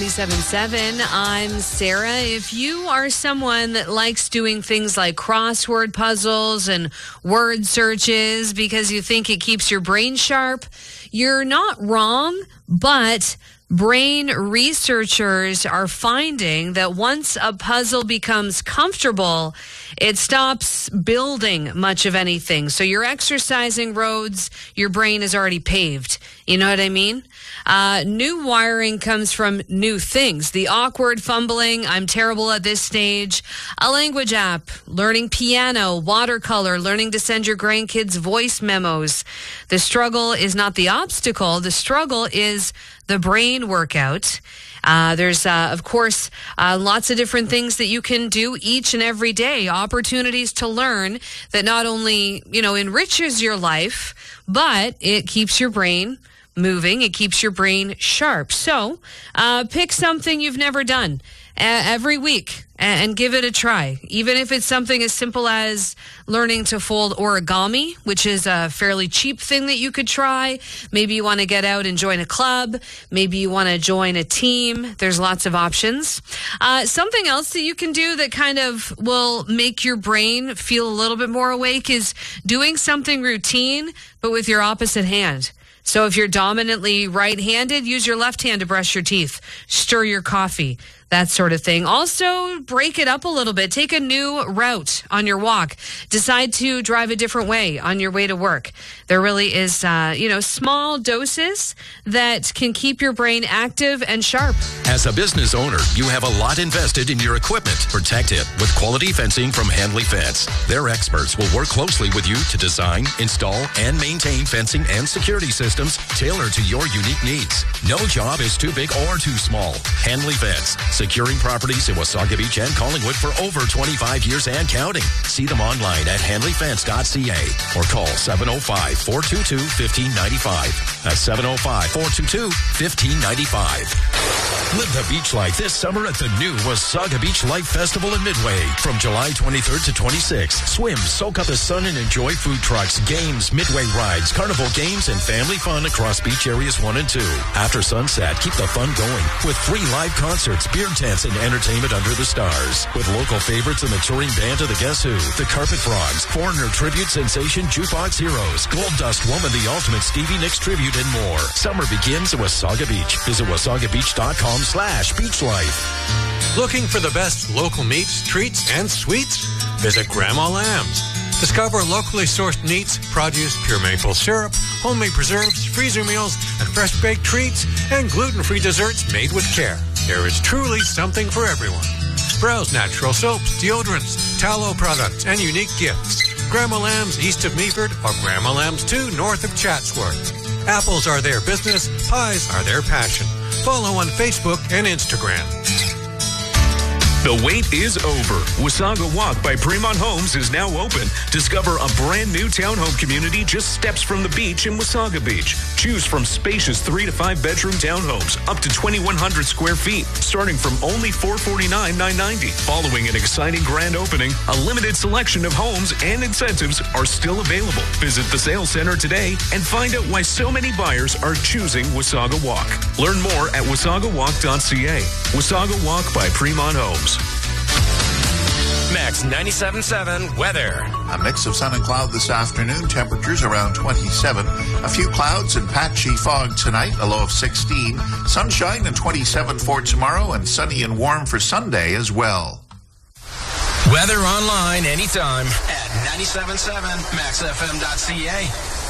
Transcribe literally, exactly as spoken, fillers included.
seven seven, I'm Sarah. If you are someone that likes doing things like crossword puzzles and word searches because you think it keeps your brain sharp, you're not wrong, but brain researchers are finding that once a puzzle becomes comfortable, it stops building much of anything. So you're exercising roads your brain is already paved. You know what I mean? Uh, new wiring comes from new things. The awkward fumbling, I'm terrible at this stage. A language app, learning piano, watercolor, learning to send your grandkids voice memos. The struggle is not the obstacle. The struggle is the brain workout. Uh, there's, uh, of course, uh, lots of different things that you can do each and every day, opportunities to learn that not only, you know, enriches your life, but it keeps your brain moving. It keeps your brain sharp. So uh, pick something you've never done uh, every week and, and give it a try. Even if it's something as simple as learning to fold origami, which is a fairly cheap thing that you could try. Maybe you want to get out and join a club. Maybe you want to join a team. There's lots of options. Uh, something else that you can do that kind of will make your brain feel a little bit more awake is doing something routine, but with your opposite hand. So if you're dominantly right-handed, use your left hand to brush your teeth, stir your coffee, that sort of thing. Also, break it up a little bit. Take a new route on your walk. Decide to drive a different way on your way to work. There really is, uh, you know, small doses that can keep your brain active and sharp. As a business owner, you have a lot invested in your equipment. Protect it with quality fencing from Hanley Fence. Their experts will work closely with you to design, install, and maintain fencing and security systems tailored to your unique needs. No job is too big or too small. Hanley Fence. Securing properties in Wasaga Beach and Collingwood for over twenty-five years and counting. See them online at hanley fence dot c a or call seven oh five, four two two, one five nine five. That's seven oh five, four two two, one five nine five. Live the beach life this summer at the new Wasaga Beach Life Festival in Midway. From July twenty-third to twenty-sixth, swim, soak up the sun, and enjoy food trucks, games, Midway rides, carnival games, and family fun across beach areas one and two. After sunset, keep the fun going with free live concerts, beer tents, and entertainment under the stars. With local favorites and the touring band of the Guess Who, the Carpet Frogs, Foreigner Tribute Sensation Jukebox Heroes, Gold Dust Woman, the Ultimate Stevie Nicks Tribute, and more. Summer begins at Wasaga Beach. Visit wasaga beach dot com slash beach life. Looking for the best local meats, treats, and sweets? Visit Grandma Lamb's. Discover locally sourced meats, produce, pure maple syrup, homemade preserves, freezer meals, and fresh baked treats, and gluten-free desserts made with care. There is truly something for everyone. Browse natural soaps, deodorants, tallow products, and unique gifts. Grandma Lamb's east of Meaford or Grandma Lamb's two north of Chatsworth. Apples are their business, pies are their passion. Follow on Facebook and Instagram. The wait is over. Wasaga Walk by Fremont Homes is now open. Discover a brand new townhome community just steps from the beach in Wasaga Beach. Choose from spacious three to five bedroom townhomes up to twenty-one hundred square feet, starting from only four hundred forty-nine thousand nine hundred ninety dollars. Following an exciting grand opening, a limited selection of homes and incentives are still available. Visit the sales center today and find out why so many buyers are choosing Wasaga Walk. Learn more at wasaga walk dot c a. Wasaga Walk by Fremont Homes. Max ninety-seven point seven weather. A mix of sun and cloud this afternoon. Temperatures around twenty-seven. A few clouds and patchy fog tonight. A low of sixteen. Sunshine and twenty-seven for tomorrow, and sunny and warm for Sunday as well. Weather online anytime at ninety-seven point seven max f m dot c a.